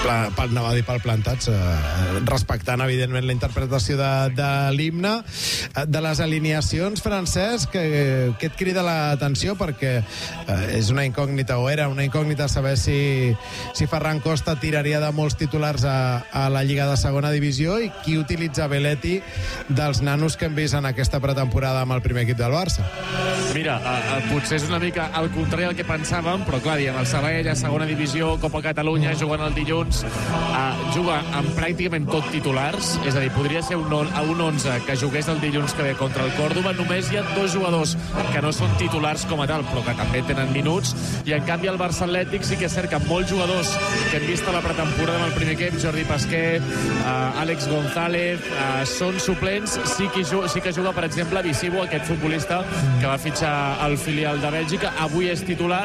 pel plantats, respectant, evidentment, la interpretació de l'himne. De les alineacions, Francesc, que et crida l'atenció, perquè és una incògnita, o era una incògnita, saber si Ferran Costa tiraria de molts titulars a la Lliga de Segona Divisió, i qui utilitza Belletti dels nanos que hem vist en aquesta pretemporada amb el primer equip del Barça. Mira, potser és una mica al contrari del que pensàvem, però clar, diem, el Sabadell a Segona Divisió, Copa Catalunya, jugant el dilluns, juga amb pràcticament tot titulars, és a dir, podria ser un 11 que jugués el dilluns que ve contra el Còrdova. Només hi ha 2 jugadors que no són titulars com a tal, però que també tenen minuts, i en canvi el Barça Atlètic sí que és cert que molts jugadors que hem vist a la pretemporada amb el primer equip, Jordi Pasquer, Àlex González, són suplents. Sí que juga, per exemple, Visibo, aquest futbolista que va fitxar al filial de Bèlgica. Avui és titular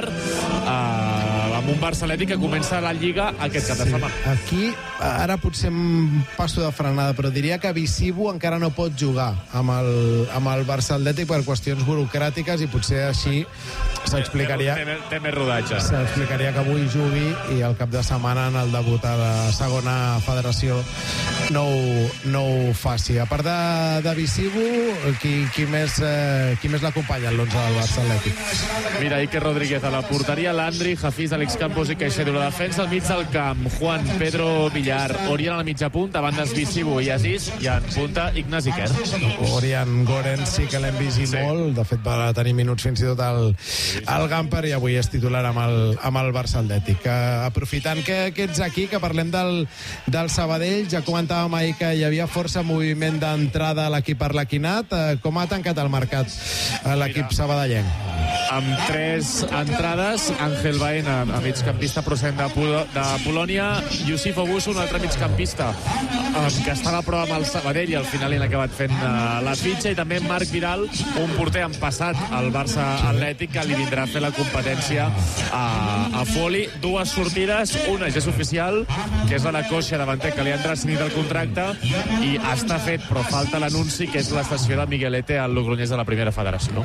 amb un Barça Atlètic que comença la Lliga aquest cap de setmana. Aquí, ara potser em passo de frenada, però diria que Visibo encara no pot jugar amb el Barça Atlètic per qüestions burocràtiques, i potser així s'explicaria... Té més rodatge. S'explicaria que avui jugui i el cap de setmana en el debut a la segona federació no ho faci. A part de Visibo, qui més l'acompanya en l'11 del Barça Atlètic? Mira, Iker Rodríguez a la porteria, Landry, Hafiz, Àlex Campos i Caicedo a la defensa. Al mig del camp, Juan, Pedro Villar, Orián a la mitja punta, bandes Visibo i Aziz, i en punta Ignasi Quer. Orián Gorens sí que l'hem vist molt, de fet va tenir minuts fins i tot al Gamper, i avui és titular amb el Barça Atlètic. Aprofitant que ets aquí, que parlem del Sabadell, ja comentàvem ahir que hi havia força moviment d'entrada a l'equip arlequinat. Com ha tancat el mercat l'equip sabadellenc? Amb 3 entrades, Ángel Baena, a migcampista procedent de Polònia, Yusuf Obusu, un altre migcampista que estava a prova amb el Sabadell i al final hi ha acabat fent la fitxa, i també Marc Vidal, un porter en passat al Barça Atlètic, que li vindrà a fer la competència a Foli. 2 sortides, una ja és oficial, que és la de Coixa, davanter, que li han rescindit el contracte, i està fet, però falta l'anunci, que és la cessió de Miguelete al Logroñés de la primera federació.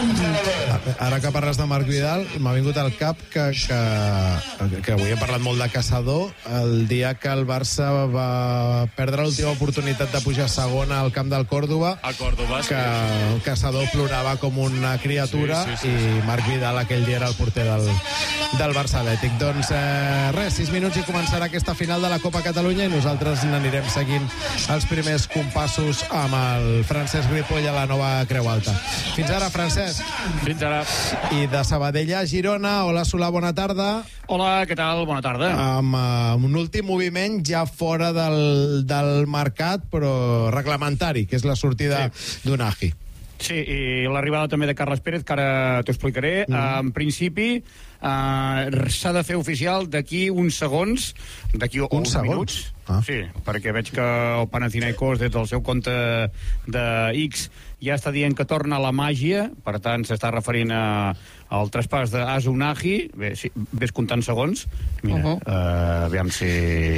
Ara que parles de Marc Vidal, m'ha vingut al cap que avui hem parlat molt de Caçador, el dia que el Barça va perdre l'última oportunitat de pujar a segona al camp del Còrdova, que el Caçador plorava com una criatura, i Marc Vidal aquell dia era el porter del Barça Atlètic. Doncs res, 6 minuts i començarà aquesta final de la Copa Catalunya, i nosaltres n'anirem seguint els primers compassos amb el Francesc Ripoll a la nova Creu Alta. Fins ara, Francesc. Fins ara. I de Sabadell a Girona. Hola, Solà, bona tarda. Hola, què tal? Bona tarda. Amb un últim moviment ja fora del mercat, però reglamentari, que és la sortida d'Unagi. Sí, i l'arribada també de Carles Pérez, que ara t'ho explicaré. En principi, s'ha de fer oficial d'aquí uns segons, d'aquí uns minuts. Sí, perquè veig que el Panathinaikos, des del seu compte de X, ja està dient que torna la màgia, per tant s'està referint al traspàs d'Asu Nahi. Bé, sí, ves comptant segons. Mira, aviam si...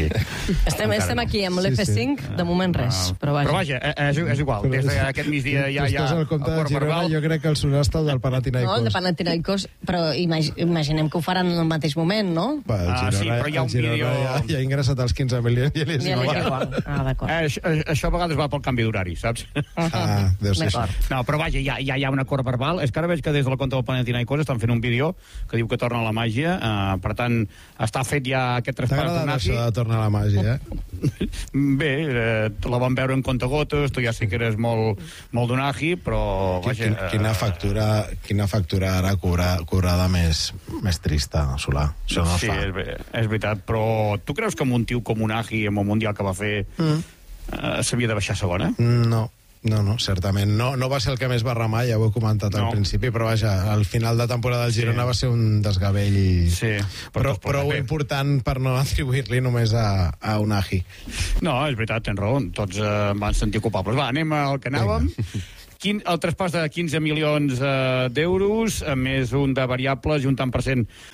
Estem aquí amb l'F5, de moment res, però vaja. És igual, des d'aquest migdia ja hi ha el compte de Girona, jo crec que el sonarà està del Panathinaikos. No, el de Panathinaikos, però imaginem que ho faran en el mateix moment, no? Sí, però hi ha un vídeo... Ja ha ingressat els 15 milions i és igual. D'acord. Això a vegades va pel canvi d'horari, saps? Deu ser això. No, però vaja, ja hi ha un acord verbal. És que ara veig que des de la compte del Panathinaikos estan fent un vídeo que diu que torna la màgia. Per tant, està fet ja aquest traspàs d'Unagi. T'agrada això de tornar la màgia, Bé, la vam veure en comptagotes, tu ja sé que eres molt d'Unagi, però... Quina factura ara cobrada més trista, Solà. Això no sí, és veritat, però tu creus que amb un tio com Unagi, amb el Mundial que va fer, s'havia de baixar segona? No, certament. No va ser el que més va remar, ja ho he comentat al principi, però vaja, al final de temporada del Girona va ser un desgavell prou important per no atribuir-li només a Unagi. No, és veritat, tens raó, tots van sentir culpables. Va, anem al que anàvem. El traspàs de 15 milions d'euros, més un de variables i un tant per cent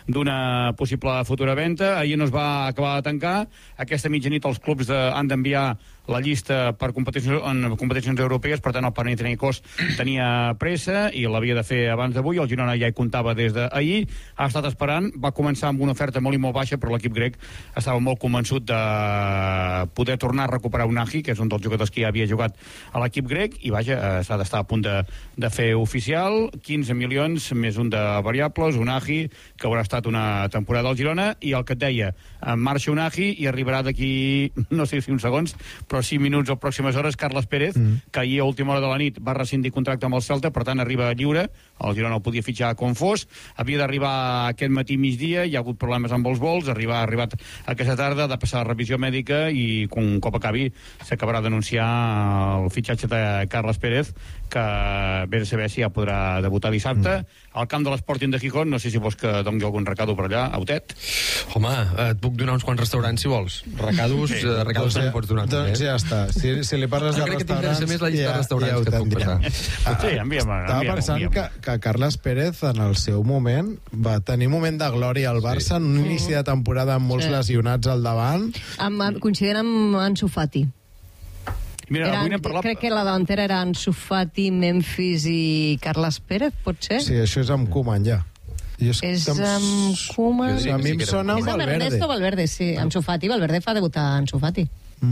d'una possible futura venda. Ahir no es va acabar de tancar. Aquesta mitjanit els clubs han d'enviar la llista per competicions europees, per tant el Panathinaikos tenia pressa i l'havia de fer abans d'avui. El Girona ja hi comptava des d'ahir, ha estat esperant, va començar amb una oferta molt i molt baixa, però l'equip grec estava molt convençut de poder tornar a recuperar Unahi, que és un dels jugadors que ja havia jugat a l'equip grec, i vaja, s'ha d'estar a punt de fer oficial. 15 milions més un de variables, Unahi, que haurà estat una temporada al Girona, i el que et deia, marxa Unahi i arribarà d'aquí, no sé si uns segons, però 5 minuts o pròximes hores, Carles Pérez, que ahir a última hora de la nit va rescindir contracte amb el Celta, per tant arriba lliure, el Girona el podia fitxar com fos, havia d'arribar aquest matí migdia, hi ha hagut problemes amb els vols, ha arribat aquesta tarda, de passar la revisió mèdica i un cop acabi s'acabarà d'anunciar el fitxatge de Carles Pérez, que vés a saber si ja podrà debutar dissabte. Al camp de l'Sporting de Gijón, no sé si vols que doni algun recado per allà, Autet. Home, et puc donar uns quants restaurants si vols. Recados, sí. Recados també pots donar. Doncs ja està. Si li parles de restaurants... Crec que t'interessa més la llista de restaurants que et puc passar. Sí, envia'm. Estava pensant que Carles Pérez, en el seu moment, va tenir un moment de glòria al Barça, en un inici de temporada amb molts lesionats al davant. Coincident amb Ansu Fati. Mira, crec que la davantera era Ansu Fati, Memphis i Carles Pérez, pot ser? Sí, això és amb Koeman, ja. És amb Koeman... A mi em sona amb Valverde. És amb Ernesto Valverde, sí. Ansu Fati, Valverde fa debutar Ansu Fati.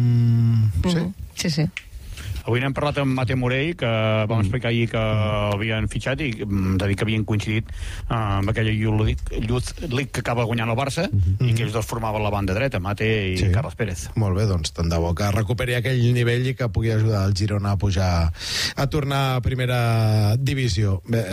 Sí? Sí. Avui n'hem parlat amb Mate Morell, que vam explicar ahir que l'havien fitxat i de dir que havien coincidit amb aquella Youth League que acaba guanyant el Barça i que ells dos formaven la banda dreta, Mate i Carles Pérez. Molt bé, doncs tant de bo que recuperi aquell nivell i que pugui ajudar el Girona a pujar, a tornar a primera divisió. Bé,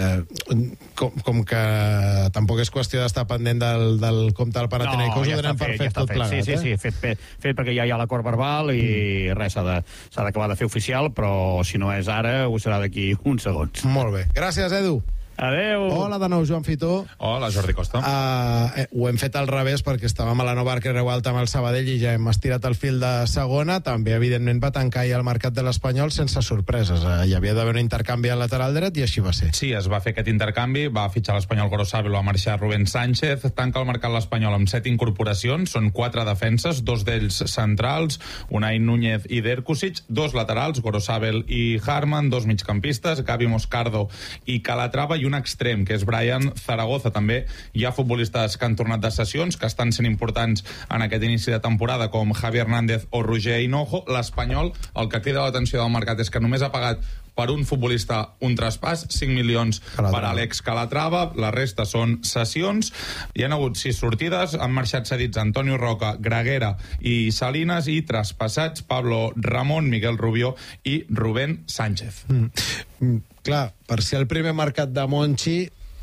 com que tampoc és qüestió d'estar pendent del compte del Panathinaikos, ho donem per fet tot plegat. Sí, fet perquè ja hi ha l'acord verbal i res, s'ha d'acabar de fer oficial, però si no és ara, ho serà d'aquí uns segons. Molt bé. Gràcies, Edu. Adeu. Hola de nou, Joan Fitó. Hola, Jordi Costa. Ho hem fet al revés perquè estàvem a la nova Arquer Alta amb el Sabadell i ja hem estirat el fil de segona. També, evidentment, va tancar ahir el mercat de l'Espanyol sense sorpreses. Hi havia d'haver un intercanvi al lateral dret i així va ser. Sí, es va fer aquest intercanvi, va fitxar l'Espanyol Gorosabel, va marxar Rubén Sánchez, tanca el mercat l'Espanyol amb 7 incorporacions, són 4 defenses, 2 d'ells centrals, Unai Núñez i Derkusic, 2 laterals, Gorosabel i Harman, 2 migcampistes, Gavi Moscardo i Calatrava, i un extrem, que és Brian Zaragoza. També hi ha futbolistes que han tornat de sessions, que estan sent importants en aquest inici de temporada, com Javi Hernández o Roger Hinojo. L'Espanyol, el que crida l'atenció del mercat és que només ha pagat per un futbolista un traspàs, 5 milions per Àlex Calatrava, la resta són cessions. Hi ha hagut 6 sortides, han marxat cedits Antonio Roca, Graguera i Salinas, i traspassats Pablo Ramón, Miguel Rubió i Rubén Sánchez. Clar, per ser el primer mercat de Monchi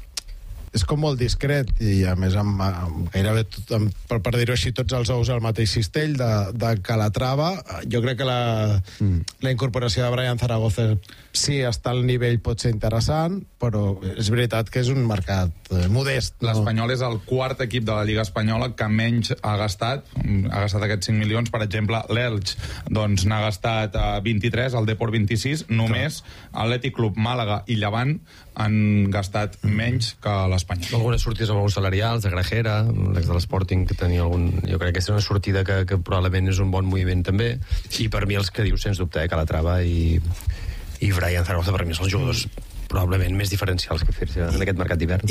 és com molt discret i a més amb gairebé per dir-ho així tots els ous al mateix cistell de Calatrava. Jo crec que la incorporació de Brian Zaragoza, sí, està al nivell, pot ser interessant, però és veritat que és un mercat modest. L'Espanyol és el quart equip de la Lliga Espanyola que menys ha gastat aquests 5 milions. Per exemple, l'Elx doncs n'ha gastat 23, el Depor 26, només Atlètic Club, Màlaga i Llevant han gastat menys que l'Espanyol. Algunes sortides amb alguns salarials, de Grajera, l'ex de l'Sporting, que tenia algun... Jo crec que és una sortida que probablement és un bon moviment també, i per mi els que dius, sens dubte, Calatrava i Brian Zaragoza, per mi són els jugadors probablement més diferencials que fer-se en aquest mercat d'hivern.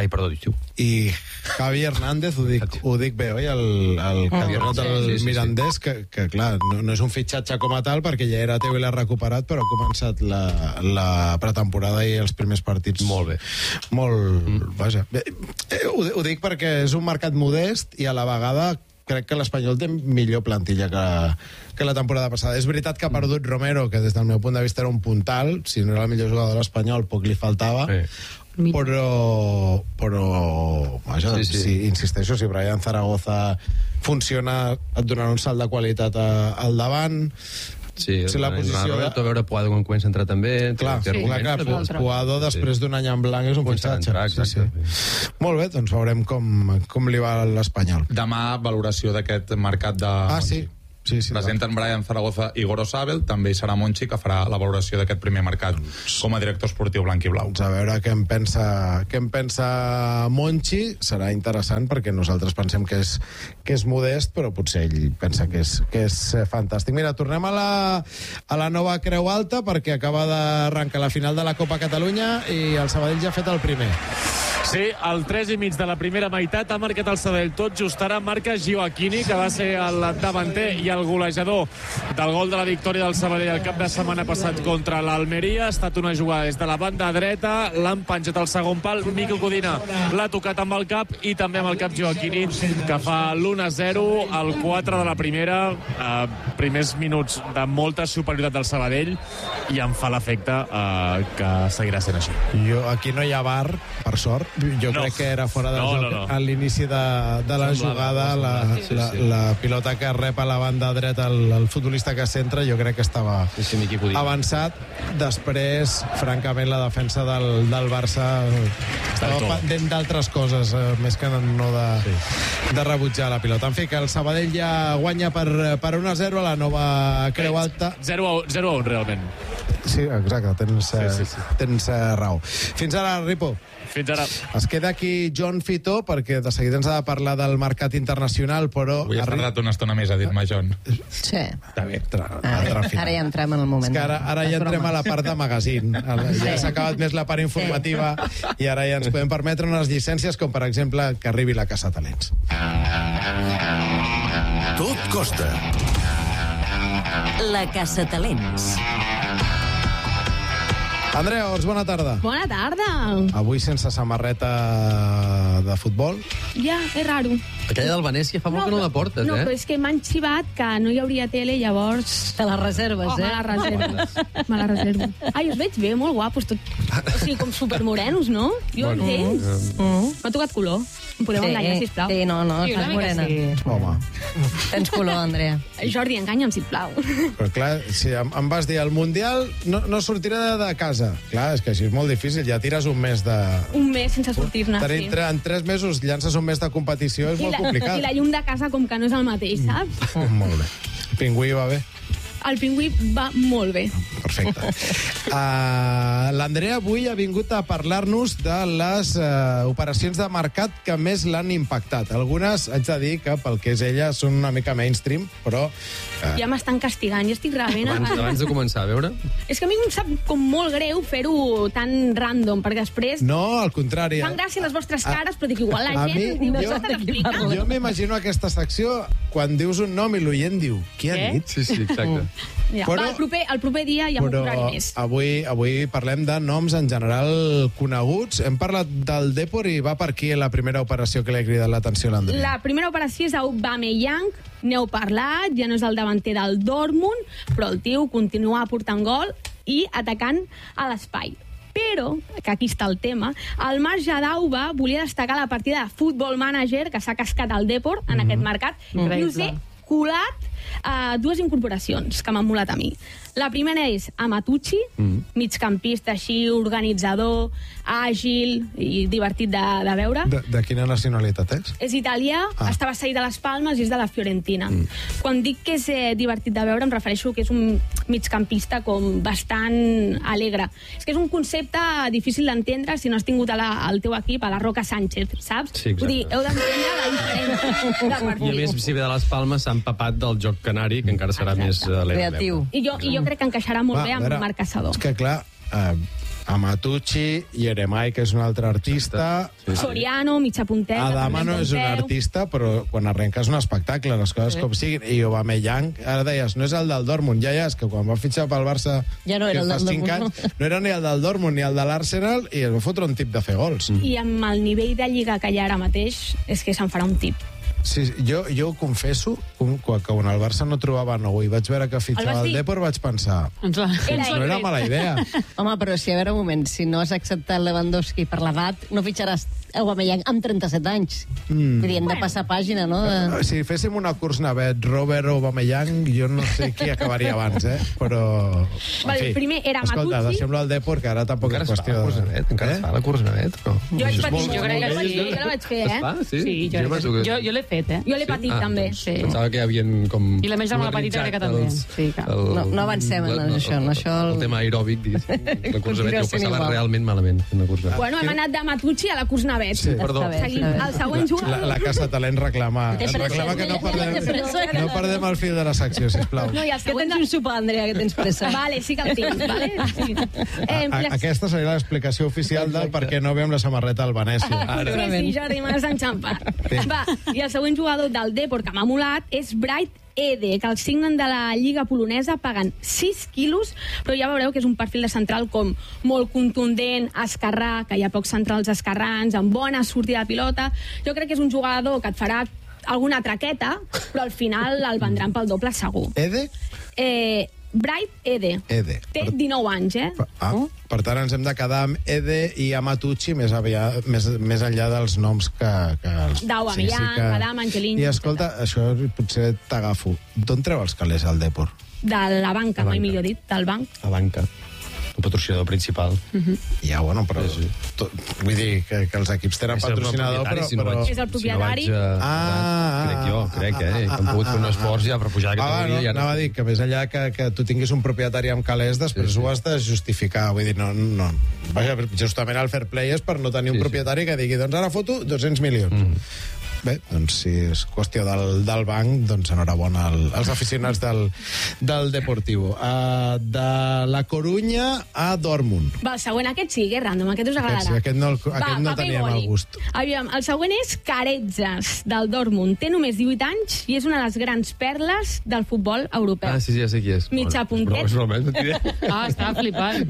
I Javi Hernández, ho dic bé, oi? El campionat del Mirandés, que clar, no és un fitxatge com a tal, perquè ja era teu i l'ha recuperat, però ha començat la pretemporada i els primers partits molt bé. Vaja. Ho dic perquè és un mercat modest i a la vegada crec que l'Espanyol té millor plantilla que la temporada passada. És veritat que ha perdut Romero, que des del meu punt de vista era un puntal, si no era el millor jugador de l'Espanyol, poc li faltava, però vaja, insisteixo, si Brian Zaragoza funciona, et donarà un salt de qualitat al davant. Sí, la posició a veure Puado quan comença a entrar també. Clar, Puado després d'un any en blanc és un fitxatge. Molt bé, doncs veurem com li va l'Espanyol. Demà valoració d'aquest mercat de... Sí. presenten Brian Zaragoza i Gorosabel, també hi serà Monchi, que farà la valoració d'aquest primer mercat com a director esportiu blanc i blau. A veure què en pensa Monchi. Serà interessant perquè nosaltres pensem que és modest, però potser ell pensa que és fantàstic. Mira, tornem a la nova Creu Alta perquè acaba d'arrencar la final de la Copa Catalunya i el Sabadell ja ha fet el primer. Sí, al 3:30 de la primera meitat ha marcat el Sabadell. Tot just ara marca Gioacchini, que va ser el davanter i el golejador del gol de la victòria del Sabadell el cap de setmana passat contra l'Almeria. Ha estat una jugada des de la banda dreta, l'han penjat al segon pal, Miquel Codina l'ha tocat amb el cap i també amb el cap Gioacchini, que fa l'1-0 al 4 de la primera. Primers minuts de molta superioritat del Sabadell i em fa l'efecte que seguirà sent així. Aquí no hi ha VAR, per sort. Jo crec que era fora de joc a l'inici de la jugada. La pilota que rep a la banda dreta el futbolista que centra, jo crec que estava avançat. Després, francament, la defensa del Barça estava pendent d'altres coses, més que no de rebutjar la pilota. En fi, que el Sabadell ja guanya per 1-0 a la nova Creu Alta. 0-1, realment. Sí, exacte, tens raó. Fins ara, Ripo. Fins ara. Es queda aquí John Fitó, perquè de seguida ens ha de parlar del mercat internacional, però... Avui has tardat una estona més, ha dit John. Sí. Està bé. Ara ja entrem en el moment. És que ara ja entrem a la part de magazine. Ja s'ha acabat més la part informativa i ara ja ens podem permetre unes llicències com, per exemple, que arribi la Casa Talents. Tot costa. La Casa Talents. Andrea Ors, bona tarda. Bona tarda. Avui sense samarreta de futbol. Ja, és raro. Aquella del Venècia fa molt que no la portes, No, però és que m'han xivat que no hi hauria tele, llavors... Te la reserves, Me la reservo. Ai, us veig bé, molt guapos, tot. O sigui, com supermorenos, no? Jo entens. M'ha tocat color. Em podeu enganyar, sisplau? Sí, no, estàs morena. Home. Tens color, Andrea. Jordi, enganya'm, sisplau. Però clar, si em vas dir el Mundial no sortirà de casa. Clar, és que així és molt difícil. Ja tires un mes de... Un mes sense sortir-ne, sí. En 3 mesos llances un mes de competició, és molt complicat. I la llum de casa com que no és el mateix, saps? Molt bé. El pingüí va bé? El pingüí va molt bé. Perfecte. L'Andrea avui ha vingut a parlar-nos de les operacions de mercat que més l'han impactat. Algunes, haig de dir que pel que és ella són una mica mainstream, però... Ja m'estan castigant, ja estic rebent... Abans de començar, a veure... És que a mi em sap com molt greu fer-ho tan random, perquè després... No, al contrari. Fan gràcia les vostres cares, però dic, igual la gent... Jo m'imagino aquesta secció quan dius un nom i l'oient diu qui ha dit? Sí, exacte. Ja. Però, el proper dia ja m'ho curaré més. Avui parlem de noms en general coneguts. Hem parlat del Depor i va per aquí la primera operació que li ha cridat l'atenció a l'Andrea. La primera operació és Aubameyang. N'heu parlat, ja no és el davanter del Dortmund, però el tio continua aportant gol i atacant a l'espai. Però, que aquí està el tema, al marge d'Auba volia destacar la partida de Football Manager que s'ha cascat al Depor en aquest mercat. I us he colat dues incorporacions que m'han molat a mi. La primera és Amatucci, migcampista així, organitzador, àgil i divertit de veure. De quina nacionalitat és? És italià, estava cedit a les Palmes i és de la Fiorentina. Quan dic que és divertit de veure em refereixo que és un migcampista com bastant alegre. És que és un concepte difícil d'entendre si no has tingut al teu equip, a la Roca Sánchez, saps? Sí, exacte. Vull dir, heu d'entendre la diferència de partit. I a més, si ve de les Palmes, s'ha empapat del joc canari, que encara serà més creatiu. I jo crec que encaixarà molt bé amb Marc Caçador. És que, clar, Amatucci, Yeremai, que és un altre artista... Soriano, mitja punteta... Adama no és un artista, però quan arrenca és un espectacle, les coses com siguin. I Aubameyang, ara deies, no és el del Dortmund, ja és que quan va fitxar pel Barça ja no era el del Dortmund. No era ni el del Dortmund ni el de l'Arsenal i es va fotre un tip de fer gols. I amb el nivell de lliga que hi ha ara mateix, és que se'n farà un tip. Sí, jo ho confesso, quan el Barça no trobava nou i vaig veure que fitxava el Depor, vaig pensar no era mala idea. Home, però si a veure un moment, si no has acceptat Lewandowski per l'edat, no fitxaràs Aubameyang amb 37 anys. Vull dir, hem de passar pàgina, no? Si féssim una curs navet Robert Aubameyang, jo no sé qui acabaria abans, però... Vale, el primer era Matucci. Escolta, deixem-lo al Depor, que ara tampoc és qüestió de... Encara es fa la curs navet? Jo vaig patir, jo crec que sí. Jo la vaig fer, Sí, jo l'he fet, eh? Jo l'he patit, també. Sí. Pensava que hi havien com... I la meva germana petita crec que també. Sí, clar. No avancem en això. El tema aeròbic, diguéssim. La Cursnavet, jo ho passava realment malament fent la Cursnavet. Bueno, hem anat de Matucci a la Cursnavet. Sí, perdó. Seguim. El següent jugador... La Casa Talent reclama que no perdem el fil de la secció, sisplau. No, i el Que següent... tens un sopar, Andrea, que tens pressa. Vale, sí que el tinc, vale? Sí. Aquesta seria l'explicació oficial del per què no veiem la samarreta al Venècia. Sí, Jordi, m'has enxampat. Va, i el següent jugador del Depor que m'ha molat és Bright Ede, que el signen de la Lliga polonesa, paguen 6 quilos, però ja veureu que és un perfil de central com molt contundent, esquerrà, que hi ha pocs centrals esquerrans, amb bona sortida de pilota. Jo crec que és un jugador que et farà alguna traqueta, però al final el vendran pel doble segur. Ede? Bright Ede. Té 19 anys, Per tant, ens hem de quedar amb Ede i Amatucci més enllà dels noms que els... d'Aubameyang, Adam, Angelini... I escolta, això potser t'agafo. D'on treu els calés al Depor? De la banca, mai millor dit, del banc. La banca. El patrocinador principal. Ja, bueno, però... Vull dir que els equips tenen patrocinador, però... És el propietari. Crec, hem pogut fer un esforç ja per pujar de categoria. Anava a dir que més enllà que tu tinguis un propietari amb calés, després ho has de justificar. Vull dir, no. Vaja, justament el fair play és per no tenir un propietari que digui, doncs ara foto 200 milions. Bé, doncs si és qüestió del banc, doncs enhorabona als aficionats del Deportivo. De la Corunya a Dortmund. Va, el següent, aquest sí, que és random, aquest us agradarà. Sí, aquest no teníem el gust. Aviam, el següent és Caretzas, del Dortmund. Té només 18 anys i és una de les grans perles del futbol europeu. Sí, ja sé qui és. Mitja puntet. Estava flipant.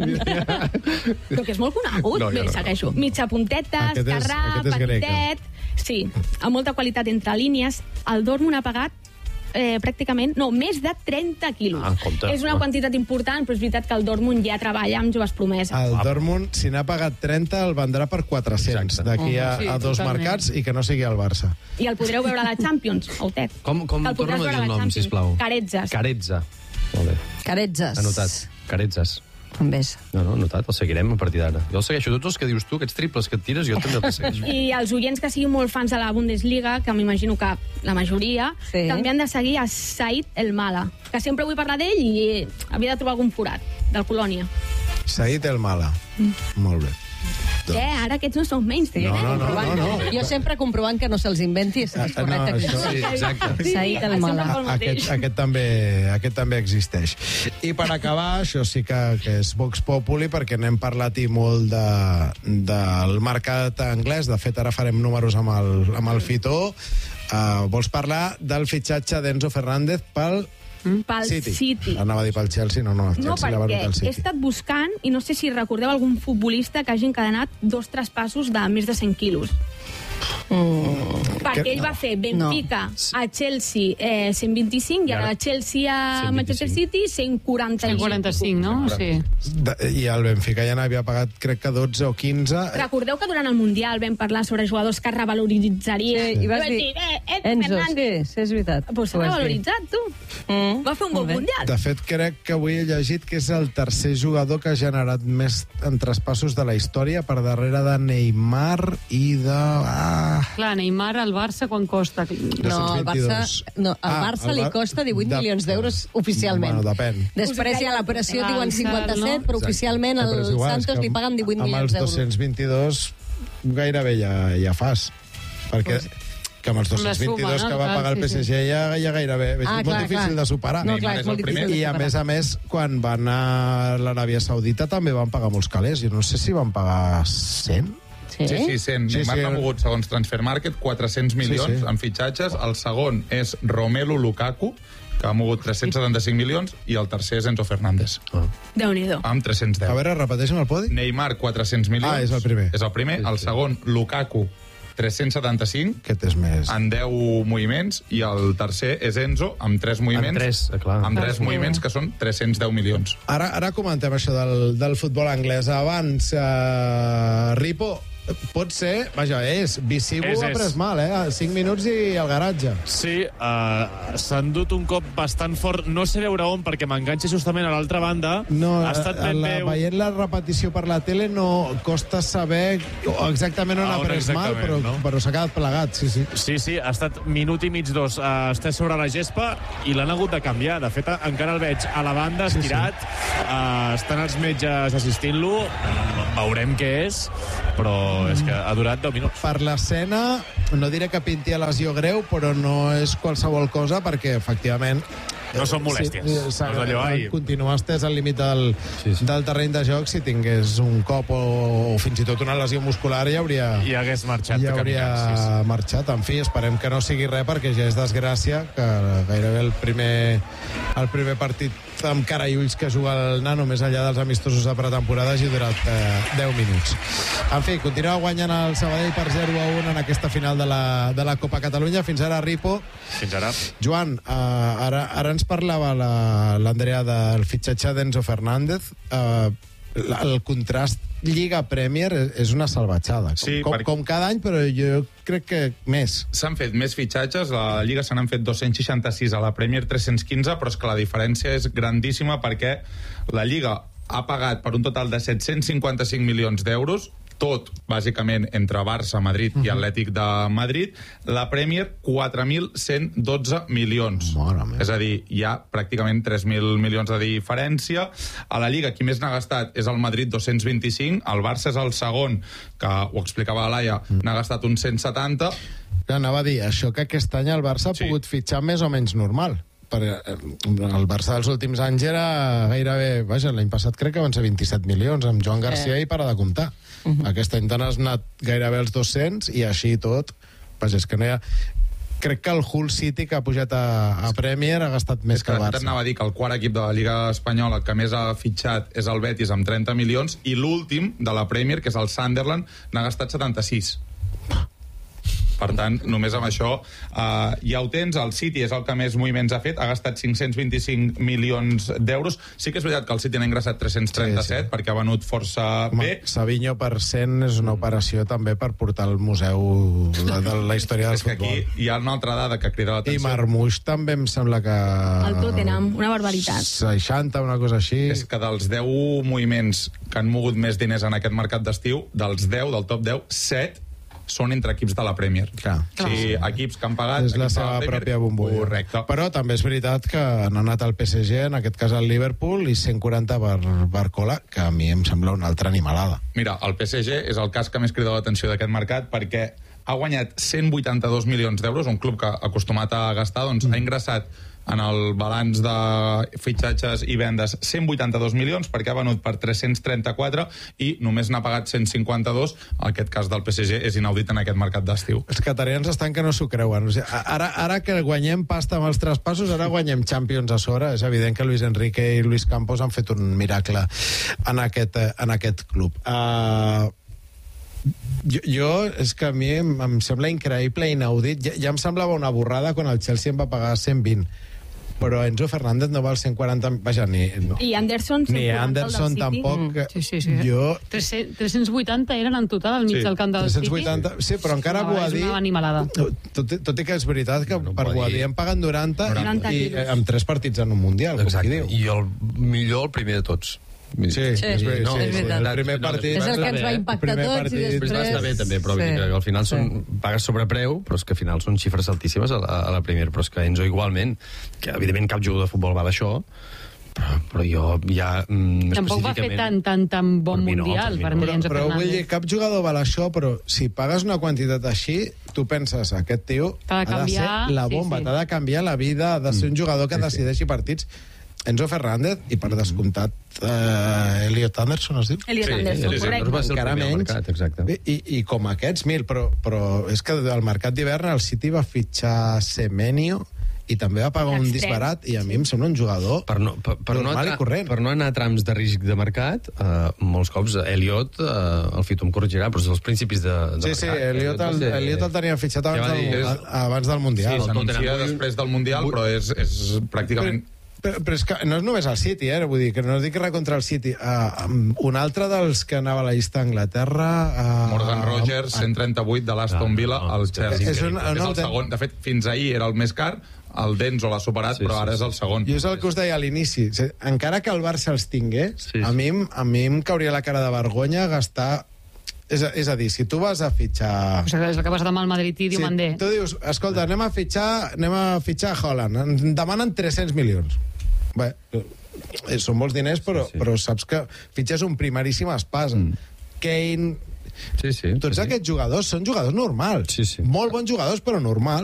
Però que és molt conegut. Bé, segueixo. Mitja punteta, esquerrà, petitet... Sí, amb molta qualitat entre línies. El Dortmund ha pagat pràcticament, més de 30 quilos. És una quantitat important, però és veritat que el Dortmund ja treballa amb joves promeses. El Dortmund, si n'ha pagat 30, el vendrà per 400 d'aquí a dos mercats i que no sigui el Barça. I el podreu veure a la Champions, Autet. Com torna'm a dir el nom, sisplau? Caretzas. Caretza. Molt bé. Caretzas. Anotat. Caretzas. Com ves? No, notat, el seguirem a partir d'ara. Jo el segueixo, tots els que dius tu, aquests triples que et tires, jo també els segueixo. I els oients que siguin molt fans de la Bundesliga, que m'imagino que la majoria, també han de seguir a Said El Mala, que sempre vull parlar d'ell i havia de trobar algun forat, del Colònia. Said El Mala. Molt bé. Ara aquests no són menys. No. Jo sempre comprovant que no se'ls inventi és correcte. Sí, exacte. Said El Mala. Aquest també existeix. I per acabar, això sí que és Vox Populi, perquè n'hem parlat i molt del mercat anglès. De fet, ara farem números amb el Fitó. Vols parlar del fitxatge d'Enzo Fernández pel City. Anava a dir pel Chelsea, no, el Chelsea l'ha venut al City. He estat buscant, i no sé si recordeu algun futbolista que hagi encadenat 2 traspassos de més de 100 quilos. Perquè ell va fer Benfica a Chelsea 125 i ara de Chelsea a Manchester City 145, no? Sí. I el Benfica ja n'havia pagat crec que 12 o 15. Recordeu que durant el Mundial vam parlar sobre jugadors que revaloritzarien. I vas dir, Enzo, sí, és veritat. Pues s'ha revaloritzat, tu. Va fer un bon Mundial. De fet, crec que avui he llegit que és el tercer jugador que ha generat més en traspassos de la història, per darrere de Neymar i de... Clar, Neymar al Barça quan costa? El Barça li costa 18 milions d'euros oficialment. Bueno, depèn. Després hi ha l'operació, diuen 57, però oficialment al Santos li paguen 18 milions d'euros. Amb els 222 gairebé ja fas. Perquè... que amb els 222 que va pagar el PSG ja gairebé... És molt difícil de superar. I a més, quan van a l'Aràbia Saudita també van pagar molts calés. Jo no sé si van pagar 100. Sí, 100. Neymar ha mogut, segons Transfermarkt, 400 milions en fitxatges. El segon és Romelu Lukaku, que ha mogut 375 milions, i el tercer és Enzo Fernández. Déu-n'hi-do. Amb 310. A veure, repeteixen el podi? Neymar, 400 milions. És el primer. És el primer. El segon, Lukaku, 375. Aquest és més. En 10 moviments. I el tercer és Enzo, amb 3 moviments. Amb 3 moviments, que són 310 milions. Ara comentem això del futbol anglès. Abans, Ripo, pot ser, vaja, Visibu ha pres mal, 5 minuts i al garatge. Sí, s'han dut un cop bastant fort. No sé veure on, perquè m'enganxa justament a l'altra banda. No, ha estat ben bé... veient la repetició per la tele no costa saber exactament on ha pres mal, però s'ha quedat plegat, sí. Sí, ha estat minut i mig, 2. Està sobre la gespa i l'han hagut de canviar. De fet, encara el veig a la banda, estirat. Estan els metges assistint-lo. Veurem què és, però és que ha durat 10 minuts. Per l'escena, no diré que pinti a lesió greu, però no és qualsevol cosa, perquè, efectivament... No són molèsties. Continuar estès al límit del terreny de joc, si tingués un cop o fins i tot una lesió muscular, ja hagués marxat. Ja hauria marxat. En fi, esperem que no sigui res, perquè ja és desgràcia que gairebé el primer partit amb cara i ulls que juga el nano, més enllà dels amistosos de pretemporada, hagi durat 10 minuts. En fi, continua guanyant el Sabadell per 0-1 en aquesta final de la Copa Catalunya. Fins ara, Ripo. Fins ara. Joan, ara ens parlava l'Andrea del fitxatge d'Enzo Fernández. El contrast Lliga-Premier és una salvatjada. Com cada any, però jo crec que més. S'han fet més fitxatges, a la Lliga se n'han fet 266, a la Premier 315, però és que la diferència és grandíssima perquè la Lliga ha pagat per un total de 755 milions d'euros, tot, bàsicament, entre Barça, Madrid i Atlètic de Madrid. La Premier, 4.112 milions. És a dir, hi ha pràcticament 3.000 milions de diferència. A la Lliga, qui més n'ha gastat és el Madrid, 225. El Barça és el segon, que ho explicava Laia, n'ha gastat uns 170. Anava a dir, això que aquest any el Barça ha pogut fitxar més o menys normal. El Barça dels últims anys era gairebé... Vaja, l'any passat crec que van ser 27 milions, amb Joan Garcia i para de comptar. Aquest any t'han anat gairebé als 200 i així tot. Vaja, és que no hi ha... Crec que el Hull City, que ha pujat a Premier, ha gastat més que el Barça. T'anava a dir que el quart equip de la Lliga Espanyola que més ha fitxat és el Betis, amb 30 milions, i l'últim de la Premier, que és el Sunderland, n'ha gastat 76. Per tant, només amb això ja ho tens. El City és el que més moviments ha fet, ha gastat 525 milions d'euros. Sí que és veritat que el City n'ha ingressat 337 perquè ha venut força bé. Savinho per 100 és una operació també per portar al museu de la història del futbol. És que aquí hi ha una altra dada que crida l'atenció. I Marmoush també em sembla que... El Tottenham, una barbaritat. 60, una cosa així. És que dels 10 moviments que han mogut més diners en aquest mercat d'estiu, dels 10, del top 10, 7 són entre equips de la Premier. Equips que han pagat... És la seva pròpia bombolla. Correcte. Però també és veritat que han anat al PSG, en aquest cas al Liverpool, i 140 per Barcola, que a mi em sembla una altra animalada. Mira, el PSG és el cas que més crida l'atenció d'aquest mercat perquè ha guanyat 182 milions d'euros, un club que acostumat a gastar, doncs ha ingressat en el balanç de fitxatges i vendes 182 milions perquè ha venut per 334 i només n'ha pagat 152. En aquest cas del PSG és inaudit en aquest mercat d'estiu. Els catarians estan que no s'ho creuen. O sigui, ara que guanyem pasta amb els traspassos, ara guanyem Champions a sobre. És evident que Luis Enrique i Luis Campos han fet un miracle en aquest club. Jo, és que a mi em sembla increïble i inaudit. Ja em semblava una borrada quan el Chelsea em va pagar 120, però Enzo Fernández no val 140... Vaja, I Anderson, ni Anderson tampoc. Sí. Jo... 380 eren en total al mig del camp del 380, City. Sí, però encara Boadí... És una animalada. Tot i que és veritat que per Boadí em paguen 90 i amb 3 partits en un Mundial. Exacte, i el millor, el primer de tots. Sí, és veritat. El primer partit... És el que ens va impactar tots i després... va estar bé també, però al final pagues sobrepreu, però és que al final són xifres altíssimes a la Premier, però és que Enzo igualment, que evidentment cap jugador de futbol val això, però jo ja tampoc va fer tan bon mundial per mi Enzo Fernández. Però vull dir, cap jugador val això, però si pagues una quantitat així, tu penses, aquest tio ha de ser la bomba, t'ha de canviar la vida, ha de ser un jugador que decideixi partits. Enzo Fernández i per descomptat Elliot Anderson es diu? Elliot Anderson, correcte. Encara menys. I com aquests 1.000, però és que al mercat d'hivern el City va fitxar Semenyo i també va pagar un disbarat i a mi em sembla un jugador normal i corrent. Per no anar a trams de risc de mercat, molts cops Elliot, el Fito em corregirà, però és els principis de mercat. Sí, Elliot el tenia fitxat abans del Mundial. Sí, s'anuncia després del Mundial, però és pràcticament Però és que no és només el City, vull dir, que no dic res contra el City. Un altre dels que anava a la llista d'Anglaterra... Morgan Rogers, 138 de l'Aston Villa, al Chelsea. És el segon. De fet, fins ahir era el més car, el Denzo l'ha superat, però ara és el segon. I és el que us deia a l'inici. Encara que el Barça els tingués, a mi em cauria la cara de vergonya gastar... És a dir, si tu vas a fitxar... És el que vas demà al Madrid i Diomandé. Tu dius, escolta, anem a fitxar Haaland. Em demanen 300 milions. Bé, són molts diners, però saps que fitxes un primeríssim espasa. Kane... Tots aquests jugadors són jugadors normals. Molt bons jugadors, però normals.